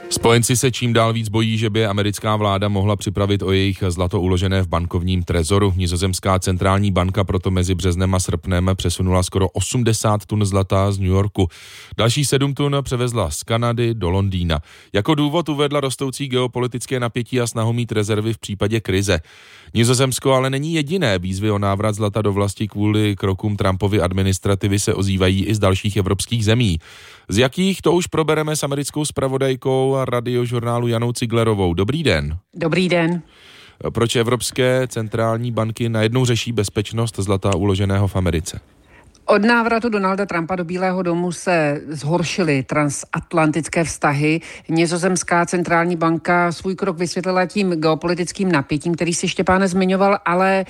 Spojenci se čím dál víc bojí, že by americká vláda mohla připravit o jejich zlato uložené v bankovním trezoru. Nizozemská centrální banka proto mezi březnem a srpnem přesunula skoro 80 tun zlata z New Yorku. Další 7 tun převezla z Kanady do Londýna. Jako důvod uvedla rostoucí geopolitické napětí a snahu mít rezervy v případě krize. Nizozemsko ale není jediné. Výzvy o návrat zlata do vlasti kvůli krokům Trumpovy administrativy se ozývají i z dalších evropských zemí. Z jakých, to už probereme s americkou zpravodajkou Radiožurnálu Janou Ciglerovou. Dobrý den. Dobrý den. Proč evropské centrální banky najednou řeší bezpečnost zlata uloženého v Americe? Od návratu Donalda Trumpa do Bílého domu se zhoršily transatlantické vztahy. Nizozemská centrální banka svůj krok vysvětlila tím geopolitickým napětím, který si Štěpáne zmiňoval, ale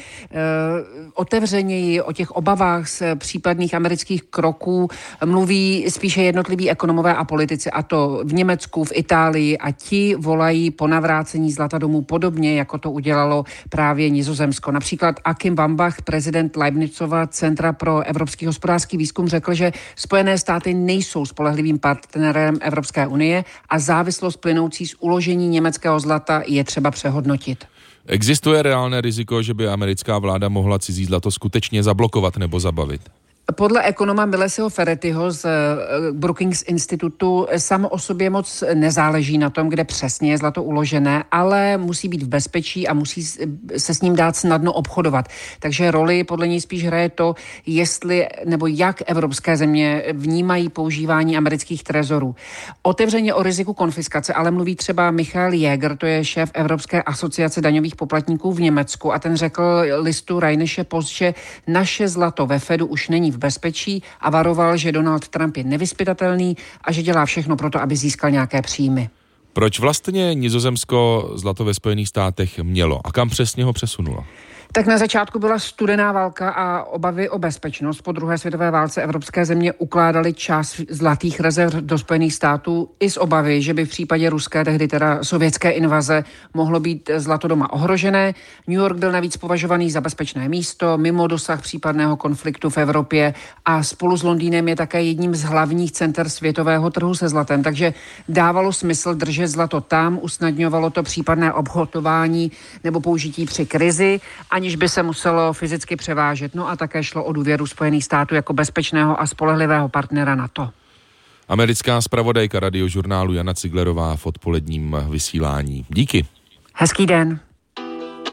otevřeněji o těch obavách z případných amerických kroků mluví spíše jednotliví ekonomové a politici, a to v Německu, v Itálii, a ti volají po navrácení zlata domů podobně, jako to udělalo právě Nizozemsko. Například Achim Wambach, prezident Leibnizova centra pro evropský hospodářský výzkum, řekl, že Spojené státy nejsou spolehlivým partnerem Evropské unie a závislost plynoucí z uložení německého zlata je třeba přehodnotit. Existuje reálné riziko, že by americká vláda mohla cizí zlato skutečně zablokovat nebo zabavit? Podle ekonoma Milesiho Ferrettiho z Brookings institutu samo o sobě moc nezáleží na tom, kde přesně je zlato uložené, ale musí být v bezpečí a musí se s ním dát snadno obchodovat. Takže roli podle něj spíš hraje to, jestli nebo jak evropské země vnímají používání amerických trezorů. Otevřeně o riziku konfiskace ale mluví třeba Michael Jäger, to je šéf Evropské asociace daňových poplatníků v Německu, a ten řekl listu Rheinische Post, že naše zlato ve Fedu už není v bezpečí, a varoval, že Donald Trump je nevyzpytatelný a že dělá všechno pro to, aby získal nějaké příjmy. Proč vlastně Nizozemsko zlato ve Spojených státech mělo a kam přesně ho přesunulo? Tak na začátku byla studená válka a obavy o bezpečnost. Po druhé světové válce evropské země ukládaly část zlatých rezerv do Spojených států i z obavy, že by v případě ruské, tehdy teda sovětské invaze, mohlo být zlato doma ohrožené. New York byl navíc považovaný za bezpečné místo, mimo dosah případného konfliktu v Evropě, a spolu s Londýnem je také jedním z hlavních center světového trhu se zlatem, takže dávalo smysl držet zlato tam, usnadňovalo to případné obchodování nebo použití při krizi, aniž by se muselo fyzicky převážet. No a také šlo o důvěru Spojených států jako bezpečného a spolehlivého partnera NATO. Americká zpravodajka Radiožurnálu Jana Ciglerová v odpoledním vysílání. Díky. Hezký den.